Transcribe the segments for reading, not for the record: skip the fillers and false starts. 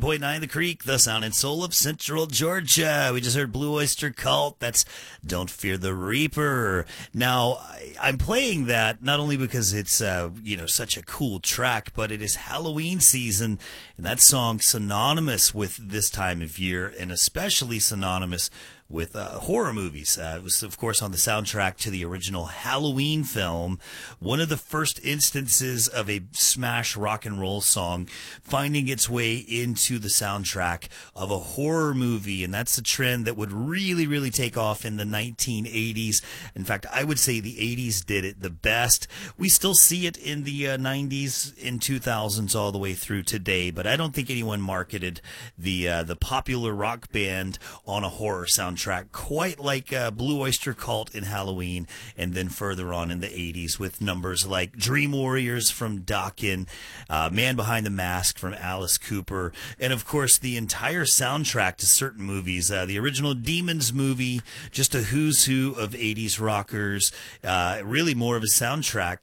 101.9 The Creek, the sound and soul of Central Georgia. We just heard Blue Oyster Cult. That's Don't Fear the Reaper. Now, I'm playing that not only because it's, such a cool track, but it is Halloween season, and that song synonymous with this time of year, and especially synonymous with horror movies. It was, of course, on the soundtrack to the original Halloween film, one of the first instances of a smash rock and roll song finding its way into the soundtrack of a horror movie, and that's a trend that would really, really take off in the 1980s. In fact, I would say the 80s did it the best. We still see it in the 90s, in 2000s, all the way through today, but I don't think anyone marketed the popular rock band on a horror soundtrack quite like Blue Oyster Cult in Halloween, and then further on in the 80s with numbers like Dream Warriors from Dokken, Man Behind the Mask from Alice Cooper, and of course the entire soundtrack to certain movies. The original Demons movie, just a who's who of 80s rockers, really more of a soundtrack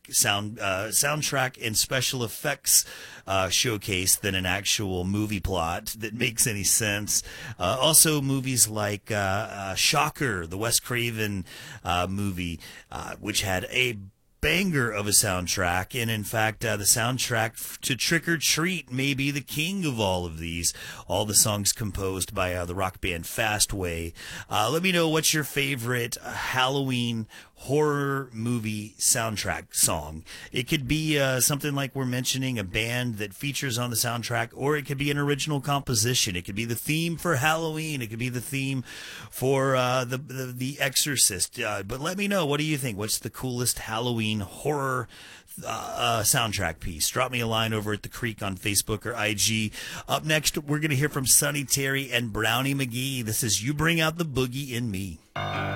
and special effects showcase than an actual movie plot that makes any sense. Also movies like Shocker, the Wes Craven movie, which had a banger of a soundtrack, and in fact the soundtrack to Trick or Treat may be the king of all of these. All the songs composed by the rock band Fastway. Let me know what's your favorite Halloween horror movie soundtrack song. It could be something like we're mentioning, a band that features on the soundtrack, or it could be an original composition. It could be the theme for Halloween. It could be the theme for the Exorcist. But let me know, what do you think? What's the coolest Halloween horror soundtrack piece? Drop me a line over at The Creek on Facebook or IG. Up next, we're going to hear from Sonny Terry and Brownie McGee. This is You Bring Out the Boogie in Me.